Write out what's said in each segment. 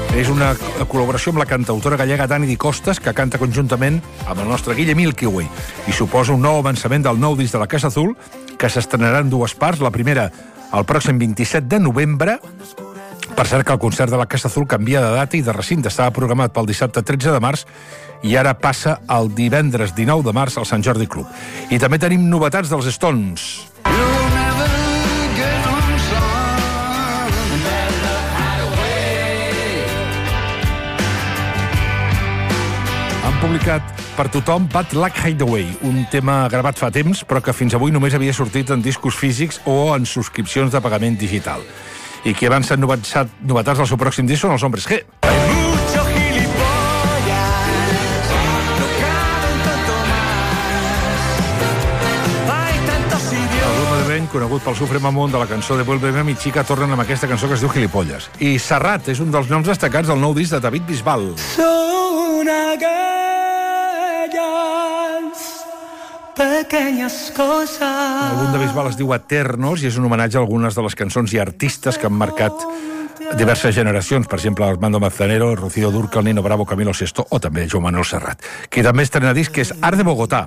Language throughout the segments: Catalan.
És una col·laboració amb la cantautora gallega Dani Di Costas, que canta conjuntament amb el nostre Guille Milky Way. I suposa un nou avançament del nou disc de la Casa Azul, que s'estrenarà en dues parts. La primera, el pròxim 27 de novembre. Per cert que el concert de la Casa Azul canvia de data i de recinte. Estava programat pel dissabte 13 de març i ara passa el divendres 19 de març al Sant Jordi Club. I també tenim novetats dels Stones. Publicat per tothom Bad Luck Hideaway, un tema gravat fa temps, però que fins avui només havia sortit en discos físics o en subscripcions de pagament digital. I qui avancen novetats del seu pròxim disc són els Hombres G. El grup madrileny, conegut pel Sufre Mamón de la cançó de Vuélveme mi chica, tornen amb aquesta cançó que es diu Gilipolles. I Serrat és un dels noms destacats del nou disc de David Bisbal. Pequeñas cosas. L'àlbum de Bisbal es diu Eternos i és un homenatge a algunes de les cançons i artistes que han marcat diverses generacions, per exemple Armando Manzanero, Rocío Dúrcal, Nino Bravo, Camilo Sesto o també Joan Manuel Serrat. Qui també estrena disc és Art de Bogotà.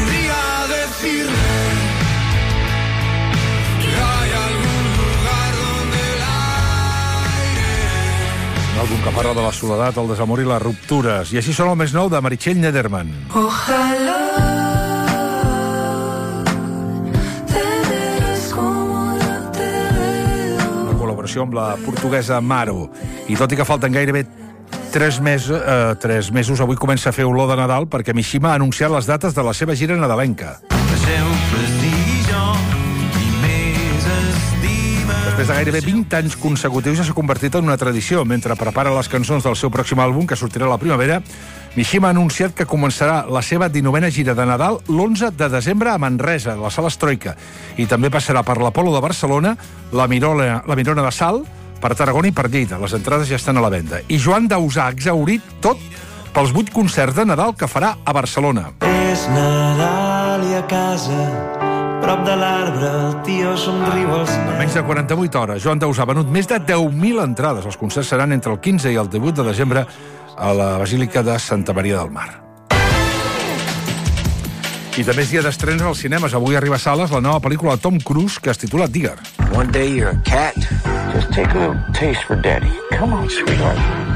Un àlbum que parla de la soledat, el desamor i les ruptures. I així sona el més nou de Meritxell Nederman. Ojalá amb la portuguesa Maro. I tot i que falten gairebé 3 mesos, avui comença a fer olor de Nadal perquè Mishima ha anunciat les dates de la seva gira nadalenca. Després de gairebé 20 anys consecutius ja s'ha convertit en una tradició. Mentre prepara les cançons del seu pròxim àlbum, que sortirà a la primavera, Mishima ha anunciat que començarà la seva 19a gira de Nadal l'11 de desembre a Manresa, a la Sala Estroika. I també passarà per l'Apolo de Barcelona, la Mirona de Salt, per Tarragona i per Lleida. Les entrades ja estan a la venda. I Joan Dausà ha exhaurit tot pels 8 concerts de Nadal que farà a Barcelona. És Nadal i a casa, prop de l'arbre, el tio somriu als nens. En menys de 48 hores, Joan Dausà ha venut més de 10.000 entrades. Els concerts seran entre el 15 i el 18 de desembre a la Basílica de Santa Maria del Mar. I també és dia d'estrenes als cinemes. Avui arriba a sales la nova pel·lícula de Tom Cruise que es titula Digger. One day you're a cat. Just take a little taste for daddy. Come on, sweetheart.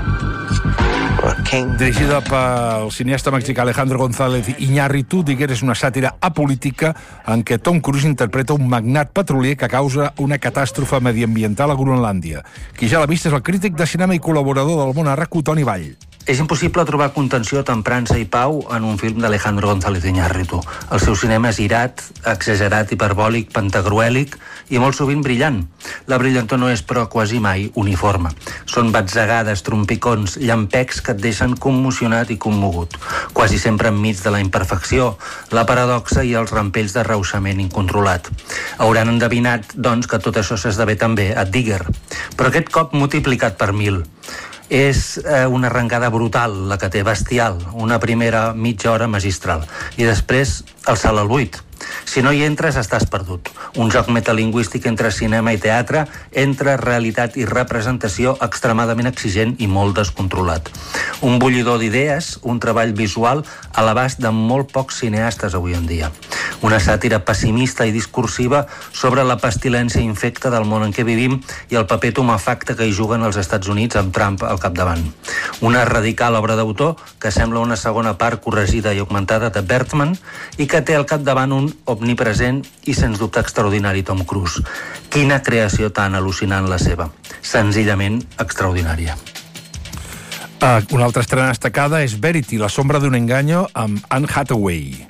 Dirigida pel cineasta mexicà Alejandro González Iñárritu, Digger és una sàtira apolítica en què Tom Cruise interpreta un magnat petrolier que causa una catàstrofe mediambiental a Groenlàndia. Qui ja l'ha vist és el crític de cinema i col·laborador del Món RQ, Toni Vall. És impossible trobar contenció, temprança i pau en un film d'Alejandro González Iñárritu. El seu cinema és irat, exagerat, hiperbòlic, pentagruèlic i molt sovint brillant. La brillantor no és, però, quasi mai uniforme. Són batzegades, trompicons, llampecs que et deixen commocionat i commogut, quasi sempre enmig de la imperfecció, la paradoxa i els rampells de rehaussament incontrolat. Hauran endevinat, doncs, que tot això s'esdevé també a Digger, però aquest cop multiplicat per 1000. És una arrencada brutal, la que té, bestial, una primera mitja hora magistral, i després el salt al buit. Si no hi entres, estàs perdut. Un joc metalingüístic entre cinema i teatre, entre realitat i representació extremadament exigent i molt descontrolat. Un bullidor d'idees, un treball visual a l'abast de molt pocs cineastes avui en dia. Una sàtira pessimista i discursiva sobre la pestilència infecta del món en què vivim i el paper tumefacte que hi juguen els Estats Units amb Trump al capdavant. Una radical obra d'autor que sembla una segona part corregida i augmentada de Bergman i que té al capdavant un omnipresent i sens dubte extraordinari Tom Cruise. Quina creació tan al·lucinant la seva. Senzillament extraordinària. Una altra estrena destacada és Verity, la sombra d'un enganyo amb Anne Hathaway.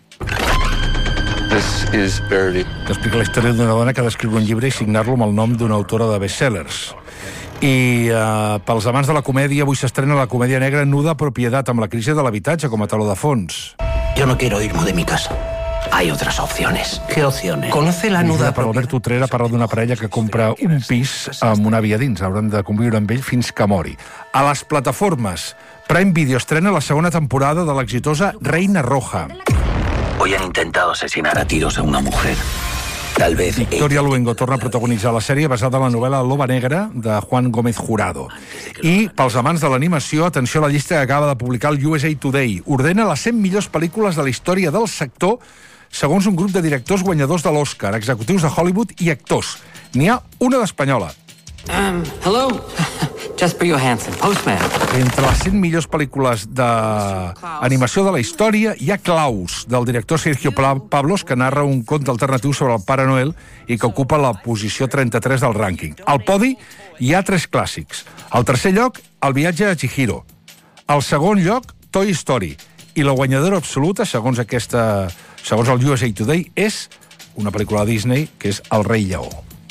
This is Verity. Que explica la història d'una dona que ha d'escriure un llibre i signar-lo amb el nom d'una autora de bestsellers. I pels amants de la comèdia, avui s'estrena la comèdia negra Nuda Propietat, amb la crisi de l'habitatge com a teló de fons. Yo no quiero irme de mi casa. Hay otras opciones. ¿Qué opciones? Conoce la nuda per Albert Utrera parla d'una parella que compra un pis amb una via dins. Hauran de conviure amb ell fins que mori. A les plataformes, Prime Video estrena la segona temporada de l'exitosa Reina Roja. Hoy han intentado asesinar a tiros a una mujer. Tal vez... Victoria Luengo torna a protagonitzar la sèrie basada en la novel·la Loba Negra de Juan Gómez Jurado. I, pels amants de l'animació, atenció a la llista que acaba de publicar el USA Today. Ordena les 100 millors pel·lícules de la història del sector segons un grup de directors guanyadors de l'Oscar, executius de Hollywood i actors. N'hi ha una d'espanyola. Hello? Jesper Johansson, postman. Entre les 100 millors pel·lícules d'animació de la història hi ha Klaus, del director Sergio Pablos, que narra un conte alternatiu sobre el Pare Noel i que ocupa la posició 33 del rànquing. Al podi hi ha 3 clàssics. Al tercer lloc, El viatge de Chihiro. Al segon lloc, Toy Story. I la guanyadora absoluta, segons el USA Today, és una pel·lícula de Disney, que és El rei lleó.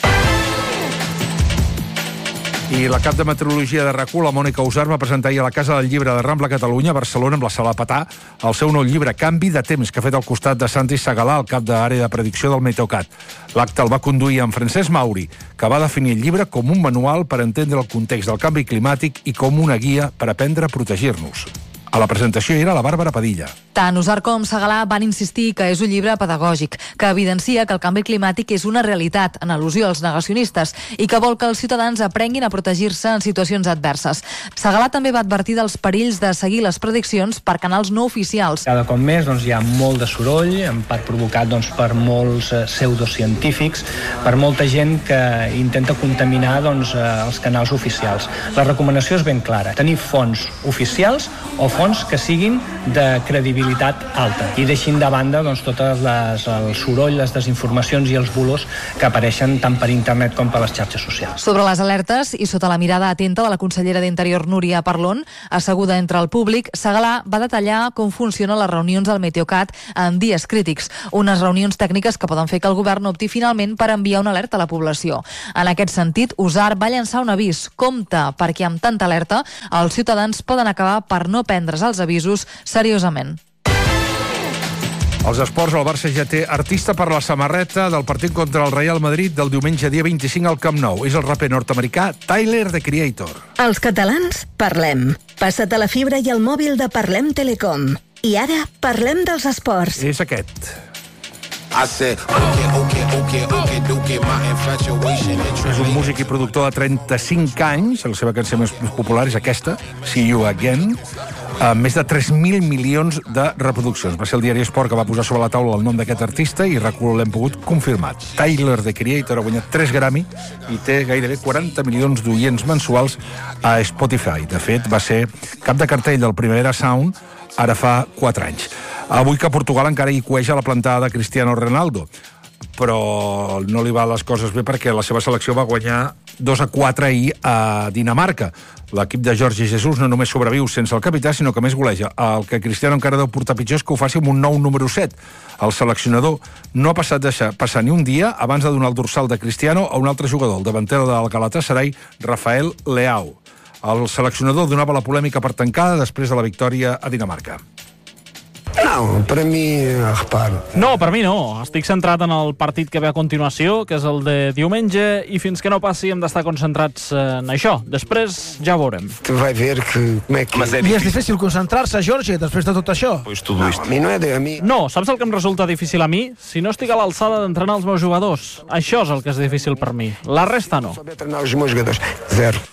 I la cap de meteorologia de RAC1, la Mònica Usar, va presentar ahir a la Casa del Llibre de Rambla, Catalunya, a Barcelona, amb la Sala Patà, el seu nou llibre Canvi de temps, que ha fet al costat de Santi Segalà, el cap d'àrea de predicció del Meteocat. L'acte el va conduir amb Francesc Mauri, que va definir el llibre com un manual per entendre el context del canvi climàtic i com una guia per aprendre a protegir-nos. A la presentació hi era la Bàrbara Padilla. Tant Usar com Segalà van insistir que és un llibre pedagògic, que evidencia que el canvi climàtic és una realitat, en al·lusió als negacionistes, i que vol que els ciutadans aprenguin a protegir-se en situacions adverses. Segalà també va advertir dels perills de seguir les prediccions per canals no oficials. Cada cop més hi ha molt de soroll, en part provocat per molts pseudocientífics, per molta gent que intenta contaminar els canals oficials. La recomanació és ben clara, tenir fonts oficials o fonts que siguin de credibilitat alta i deixin de banda tot el soroll, les desinformacions i els bulos que apareixen tant per internet com per les xarxes socials. Sobre les alertes i sota la mirada atenta de la consellera d'Interior Núria Parlon, asseguda entre el públic, Segalà va detallar com funcionen les reunions del Meteocat en dies crítics, unes reunions tècniques que poden fer que el govern opti finalment per enviar una alerta a la població. En aquest sentit, Usar va llançar un avís: compte, perquè amb tanta alerta els ciutadans poden acabar per no prendre's els avisos seriosament. Els esports, el Barça ja té artista per la samarreta del partit contra el Real Madrid del diumenge dia 25 al Camp Nou. És el raper nord-americà Tyler, the Creator. Els catalans parlem. Passa't a la fibra i al mòbil de Parlem Telecom. I ara parlem dels esports. És aquest. És un músic i productor de 35 anys. La seva cançó més popular és aquesta, See You Again, amb més de 3.000 milions de reproduccions. Va ser el diari Esport que va posar sobre la taula el nom d'aquest artista i l'hem pogut confirmar. Tyler, the Creator, ha guanyat 3 Grammy i té gairebé 40 milions d'oients mensuals a Spotify. De fet, va ser cap de cartell del Primavera Sound ara fa 4 anys. Avui que Portugal encara hi cueja la plantada de Cristiano Ronaldo, però no li va les coses bé perquè la seva selecció va guanyar 2-4 ahir a Dinamarca. L'equip de Jorge Jesus no només sobreviu sense el capità, sinó que més goleja. El que Cristiano encara deu portar pitjor és que ho faci amb un nou número 7. El seleccionador no ha passat deixar passar ni un dia abans de donar el dorsal de Cristiano a un altre jugador, el davanter del Galatasaray, Rafael Leao. El seleccionador donava la polèmica per tancada després de la victòria a Dinamarca. No, per mi, reparo. No, per mi no. Estic centrat en el partit que ve a continuació, que és el de diumenge, i fins que no passi hem d'estar concentrats en això. Després ja ho veurem. Tu vai ver que... I és difícil concentrar-se, Jorge, després de tot això? No, saps el que em resulta difícil a mi? Si no estic a l'alçada d'entrenar els meus jugadors. Això és el que és difícil per mi. La resta no. Zero.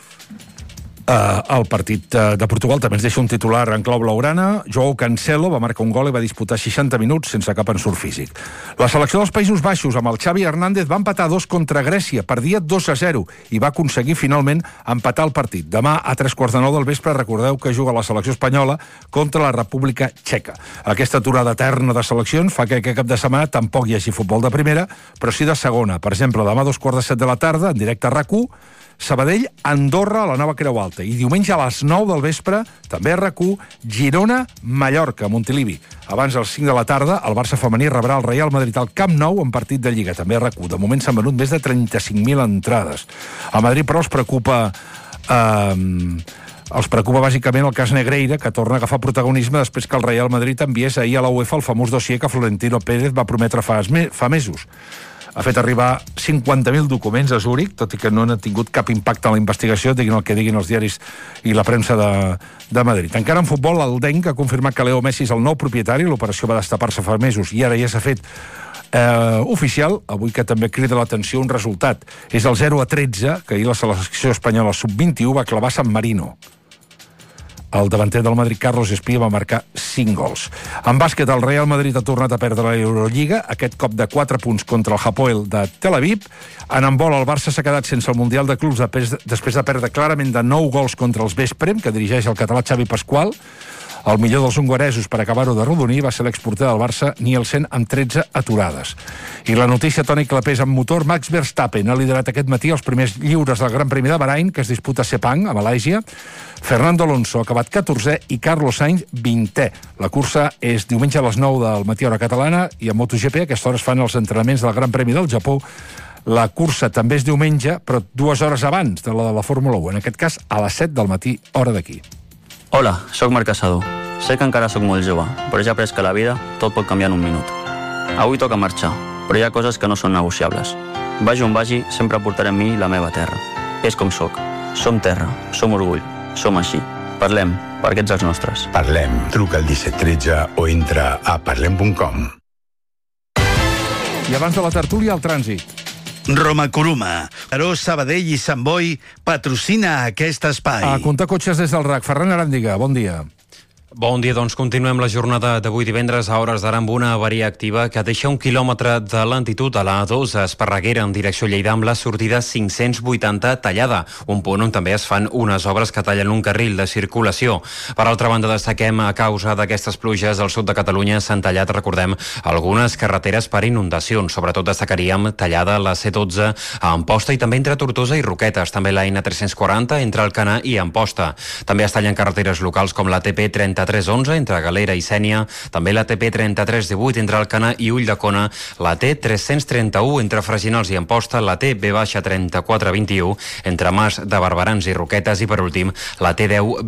El partit de Portugal també ens deixa un titular en clau blaugrana. Joao Cancelo va marcar un gol i va disputar 60 minuts sense cap ensurt físic. La selecció dels Països Baixos amb el Xavi Hernández va empatar 2 contra Grècia, perdia 2-0 i va aconseguir finalment empatar el partit. Demà a 3:15 del vespre recordeu que juga la selecció espanyola contra la República Txeca. Aquesta aturada eterna de seleccions fa que aquest cap de setmana tampoc hi hagi futbol de primera, però sí de segona. Per exemple, demà a 2:15 de la tarda, en directe a RAC1, Sabadell, Andorra, la nova Creu Alta. I diumenge a les 9 del vespre, també a RAC1, Girona, Mallorca, Montilivi. Abans, a les 5 de la tarda, el Barça femení rebrà el Real Madrid al Camp Nou en partit de Lliga, també a RAC1. De moment s'han venut més de 35.000 entrades. A Madrid, però, els preocupa bàsicament el cas Negreira, que torna a agafar protagonisme després que el Real Madrid enviés ahir a la UEFA el famós dossier que Florentino Pérez va prometre fa mesos. Ha fet arribar 50.000 documents a Zúrich, tot i que no han tingut cap impacte en la investigació, diguin el que diguin els diaris i la premsa de Madrid. Encara en futbol, el DENC ha confirmat que Leo Messi és el nou propietari. L'operació va destapar-se fa mesos i ara ja s'ha fet Oficial, avui que també crida l'atenció un resultat. És el 0-13, que ahir la selecció espanyola sub-21 va clavar San Marino. El davanter del Madrid, Carlos Espía, va marcar 5 gols. En bàsquet, el Real Madrid ha tornat a perdre l'Eurolliga, aquest cop de 4 punts contra el Hapoel de Tel Aviv. En handbol, el Barça s'ha quedat sense el Mundial de Clubs després de perdre clarament de 9 gols contra els Vesprem, que dirigeix el català Xavi Pasqual. El millor dels hongaresos per acabar-ho de rodonir va ser l'exporter del Barça, Nielsen, amb 13 aturades. I la notícia, Toni Clapés, amb motor, Max Verstappen ha liderat aquest matí els primers lliures del Gran Premi de Bahrain, que es disputa a Sepang, a Malàisia. Fernando Alonso ha acabat 14è i Carlos Sainz 20è. La cursa és diumenge a les 9 del matí hora catalana i a MotoGP a aquesta hora es fan els entrenaments del Gran Premi del Japó. La cursa també és diumenge, però 2 hores abans de la Fórmula 1, en aquest cas a les 7 del matí, hora d'aquí. Hola, sóc Marc Casado. Sé que encara sóc molt jove, però ja he après que la vida tot pot canviar en un minut. Avui toca marxar, però hi ha coses que no són negociables. Vagi on vagi, sempre portaré amb mi la meva terra. És com sóc. Som terra, som orgull, som així. Parlem, perquè ets els nostres. Parlem. Truca al 1713 o entra a parlem.com. I abans de la tertúlia, el trànsit. Roma Coruma, Aró, Sabadell i Sant Boi patrocina aquest espai. A comptar cotxes des del RAC. Ferran Aràndiga, bon dia. Bon dia, doncs continuem la jornada d'avui divendres a hores d'ara amb una avaria activa que deixa 1 quilòmetre de lentitud a la A2 a Esparreguera en direcció Lleida amb la sortida 580 tallada, un punt on també es fan unes obres que tallen un carril de circulació. Per altra banda, destaquem a causa d'aquestes pluges al sud de Catalunya s'han tallat, recordem, algunes carreteres per inundacions. Sobretot destacaríem tallada la C12 a Amposta i també entre Tortosa i Roquetes, també la N340 entre Alcanar i Amposta. També es tallen carreteres locals com la TP 3311 entre Galera i Sénia, també la TP 3318 entre Alcanar i Ulldecona, la T 331 entre Freginals i Amposta, la T B-3421 entre Mas de Barberans i Roquetes i per últim la T10